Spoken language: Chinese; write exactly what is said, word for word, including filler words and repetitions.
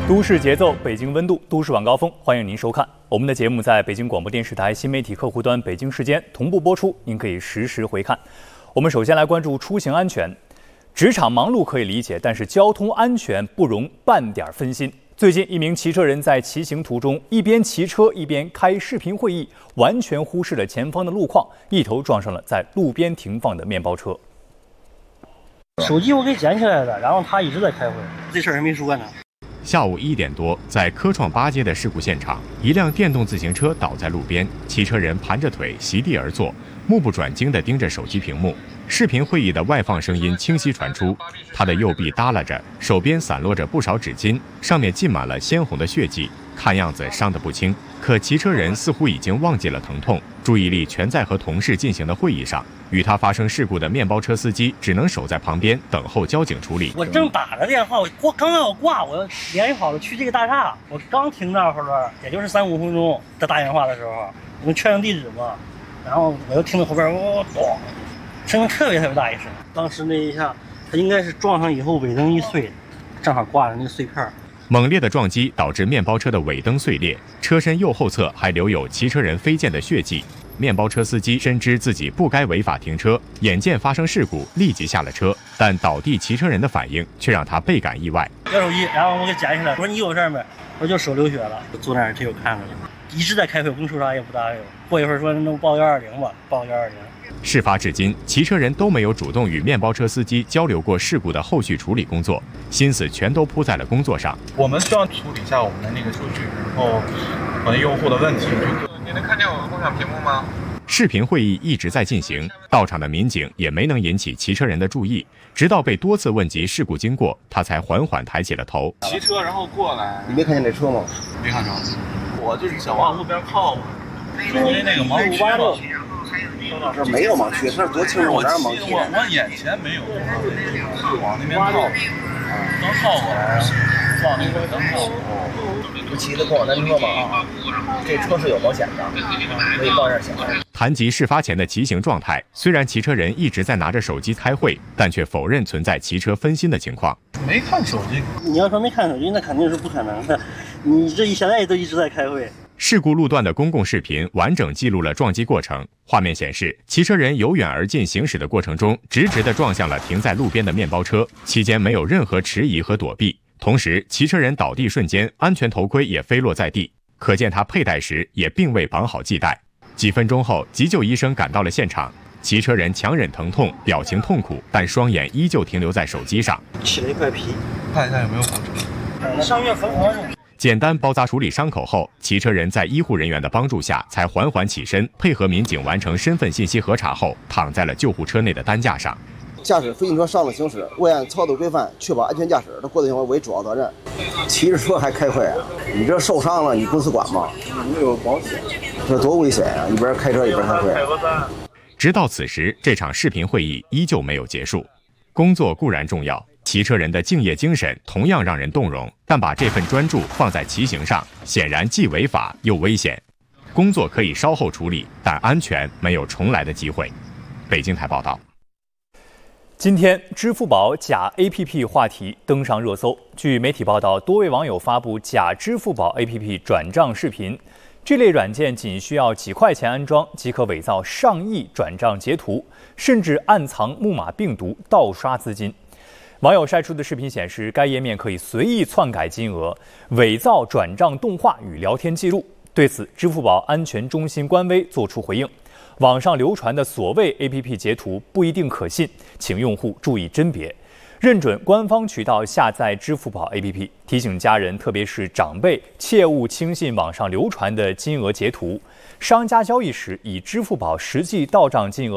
都市节奏，北京温度，都市晚高峰，欢迎您收看我们的节目，在北京广播电视台新媒体客户端北京时间同步播出，您可以实时回看。我们首先来关注出行安全。职场忙碌可以理解，但是交通安全不容半点分心。最近，一名骑车人在骑行途中一边骑车一边开视频会议，完全忽视了前方的路况，一头撞上了在路边停放的面包车。 手机我给捡起来的，然后他一直在开会，这事儿还没说呢。 下午一点多，在科创八街的事故现场，一辆电动自行车倒在路边，骑车人盘着腿席地而坐，目不转睛地盯着手机屏幕。视频会议的外放声音清晰传出，他的右臂耷拉着，手边散落着不少纸巾，上面浸满了鲜红的血迹，看样子伤得不轻。可骑车人似乎已经忘记了疼痛，注意力全在和同事进行的会议上。与他发生事故的面包车司机只能守在旁边等候交警处理。 我正打着电话，我挂刚刚我挂，我联系好了去这个大厦，我刚停那会儿，也就是三五分钟在打电话的时候，我们确认地址嘛，然后我又听到后边哦咚，声音特别特别大一声。当时那一下，他应该是撞上以后尾灯一碎，正好挂着那个碎片。 猛烈的撞击导致面包车的尾灯碎裂，车身右后侧还留有骑车人飞溅的血迹。面包车司机深知自己不该违法停车，眼见发生事故，立即下了车，但倒地骑车人的反应却让他倍感意外。 要手机，然后我给捡起来，我说你有事没？我说就手流血了，坐那儿他就看着了，一直在开会，我跟说啥也不搭理我。过一会儿说那报幺二零吧，报幺二零。 事发至今，骑车人都没有主动与面包车司机交流过事故的后续处理工作，心思全都扑在了工作上。 我们需要处理一下我们的那个数据，然后可能用户的问题。你能看见我的共享屏幕吗？ 视频会议一直在进行，到场的民警也没能引起骑车人的注意，直到被多次问及事故经过，他才缓缓抬起了头。 骑车然后过来， 你没看见这车吗？ 没看着，我就是想往路边靠嘛，因为那个盲区嘛。 这没有盲区，这多清楚，哪有盲区？ 我我眼前没有，往那边靠，刚靠过来，往那个灯靠。 不骑的共享单车嘛，这车是有保险的，可以报这儿险。 谈及事发前的骑行状态，虽然骑车人一直在拿着手机开会，但却否认存在骑车分心的情况。 没看手机， 你要说没看手机，那肯定是不可能的。你这现在都一直在开会。 事故路段的公共视频完整记录了撞击过程。画面显示，骑车人由远而近行驶的过程中，直直地撞向了停在路边的面包车，期间没有任何迟疑和躲避。同时，骑车人倒地瞬间，安全头盔也飞落在地，可见他佩戴时也并未绑好系带。几分钟后，急救医生赶到了现场，骑车人强忍疼痛，表情痛苦，但双眼依旧停留在手机上。 起了一块皮， 看一下有没有骨折。 上月缝合用。 简单包扎处理伤口后，骑车人在医护人员的帮助下才缓缓起身，配合民警完成身份信息核查后，躺在了救护车内的担架上。 驾驶飞行车上路行驶，未按操作规范确保安全驾驶的过程行为为主要责任。骑着车还开会啊？你这受伤了，你公司管吗？ 没有保险， 这多危险啊！一边开车一边开会。 直到此时，这场视频会议依旧没有结束。工作固然重要，骑车人的敬业精神同样让人动容，但把这份专注放在骑行上，显然既违法又危险。工作可以稍后处理，但安全没有重来的机会。北京台报道。 今天，支付宝假 A P P 话题登上热搜。据媒体报道，多位网友发布假支付宝 A P P 转账视频。这类软件仅需要几块钱安装，即可伪造上亿转账截图，甚至暗藏木马病毒盗刷资金。网友晒出的视频显示，该页面可以随意篡改金额、伪造转账动画与聊天记录。对此，支付宝安全中心官微作出回应。网上流传的所谓 A P P 截图不一定可信，请用户注意甄别，认准官方渠道下载支付宝 A P P， 提醒家人，特别是长辈，切勿轻信网上流传的金额截图。商家交易时以支付宝实际到账金额